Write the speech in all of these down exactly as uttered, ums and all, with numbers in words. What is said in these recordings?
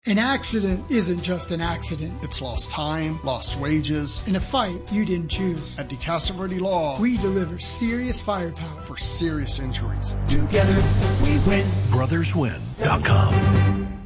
An accident isn't just an accident. It's lost time, lost wages. In a fight you didn't choose. At DeCastro Law, we deliver serious firepower for serious injuries. Together we win. brothers win dot com.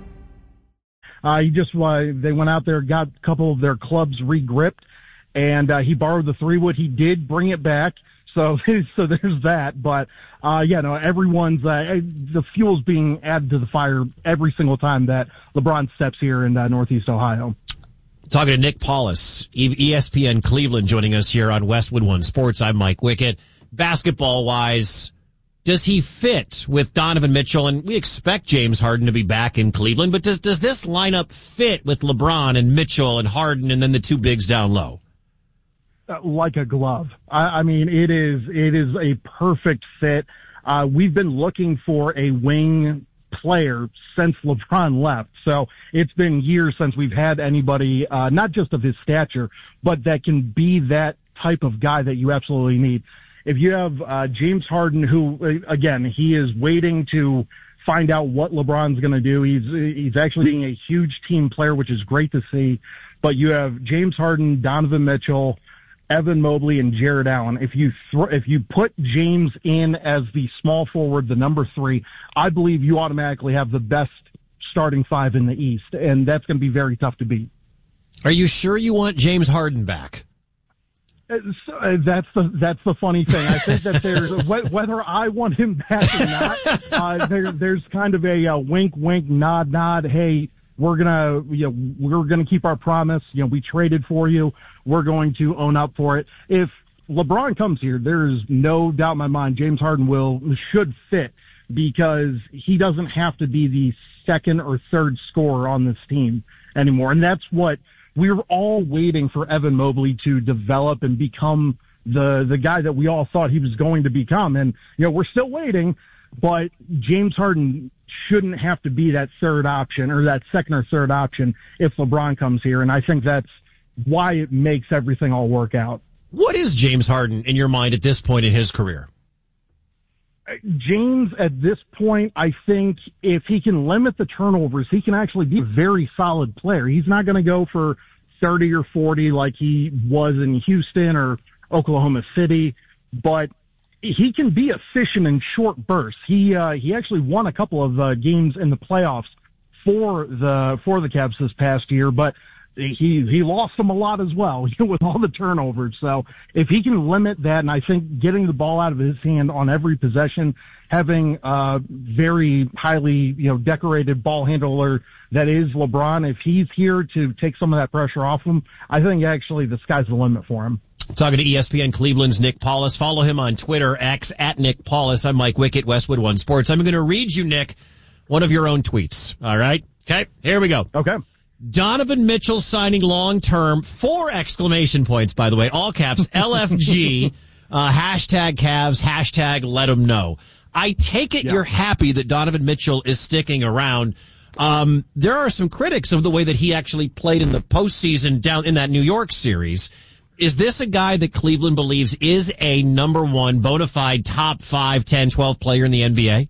Uh, he just uh, they went out there, got a couple of their clubs re-gripped, and uh, he borrowed the three wood. He did bring it back. So, so there's that. But, uh, yeah, no, everyone's, uh, the fuel's being added to the fire every single time that LeBron steps here in uh, Northeast Ohio. Talking to Nick Paulus, E S P N Cleveland, joining us here on Westwood One Sports. I'm Mike Wickett. Basketball wise, does he fit with Donovan Mitchell? And we expect James Harden to be back in Cleveland, but does, does this lineup fit with LeBron and Mitchell and Harden and then the two bigs down low? Like a glove. I, I mean, it is it is a perfect fit. Uh, we've been looking for a wing player since LeBron left, so it's been years since we've had anybody, uh, not just of his stature, but that can be that type of guy that you absolutely need. If you have uh, James Harden, who again he is waiting to find out what LeBron's going to do. He's he's actually being a huge team player, which is great to see. But you have James Harden, Donovan Mitchell, Evan Mobley, and Jared Allen. If you th- if you put James in as the small forward, the number three, I believe you automatically have the best starting five in the East, and that's going to be very tough to beat. Are you sure you want James Harden back? Uh, so, uh, that's the that's the funny thing. I think that there's wh- whether I want him back or not. Uh, there, there's kind of a uh, wink, wink, nod, nod. Hey, we're gonna you know we're gonna keep our promise. You know, we traded for you. We're going to own up for it. If LeBron comes here, there's no doubt in my mind James Harden will should fit because he doesn't have to be the second or third scorer on this team anymore. And that's what we were all waiting for Evan Mobley to develop and become the the guy that we all thought he was going to become. And, you know, we're still waiting, but James Harden shouldn't have to be that third option or that second or third option if LeBron comes here. And I think that's why it makes everything all work out. What is James Harden in your mind at this point in his career? James, at this point, I think if he can limit the turnovers, he can actually be a very solid player. He's not going to go for thirty or forty like he was in Houston or Oklahoma City, but he can be efficient in short bursts. He uh, he actually won a couple of uh, games in the playoffs for the for the Cavs this past year, but he he lost them a lot as well with all the turnovers. So if he can limit that, and I think getting the ball out of his hand on every possession, having a very highly you know decorated ball handler that is LeBron, if he's here to take some of that pressure off him, I think actually the sky's the limit for him. Talking to E S P N Cleveland's Nick Paulus. Follow him on Twitter, X, at Nick Paulus. I'm Mike Wickett, Westwood One Sports. I'm going to read you, Nick, one of your own tweets. All right? Okay, here we go. Okay. Donovan Mitchell signing long-term, four exclamation points, by the way, all caps, L F G, uh, hashtag Cavs, hashtag let him know. I take it yeah. You're happy that Donovan Mitchell is sticking around. Um, there are some critics of the way that he actually played in the postseason down in that New York series. Is this a guy that Cleveland believes is a number one bona fide top five, ten, twelve player in the N B A?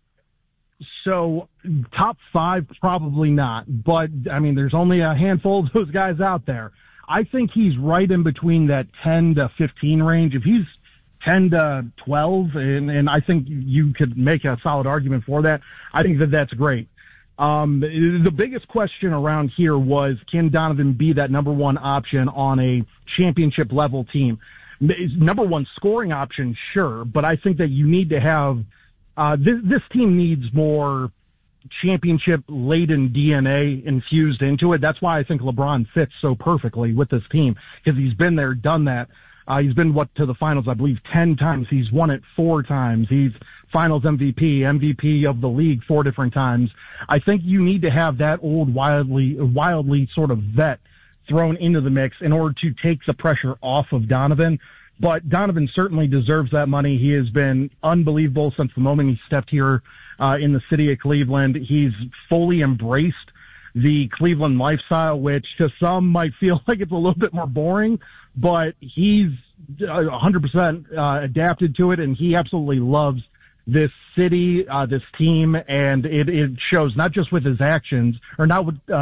So top five, probably not. But, I mean, there's only a handful of those guys out there. I think he's right in between that ten to fifteen range. If he's ten to twelve, and, and I think you could make a solid argument for that, I think that that's great. Um, the biggest question around here was, can Donovan be that number one option on a championship level team? Number one scoring option, sure, but I think that you need to have uh, this, this team needs more championship laden D N A infused into it. That's why I think LeBron fits so perfectly with this team, because he's been there, done that. Uh, he's been what to the finals, I believe, ten times. He's won it four times. He's finals M V P, M V P of the league four different times. I think you need to have that old, wildly, wildly sort of vet thrown into the mix in order to take the pressure off of Donovan. But Donovan certainly deserves that money. He has been unbelievable since the moment he stepped here uh, in the city of Cleveland. He's fully embraced the Cleveland lifestyle, which to some might feel like it's a little bit more boring, but he's one hundred percent uh, adapted to it, and he absolutely loves this city, uh, this team, and it, it shows not just with his actions, or not with uh,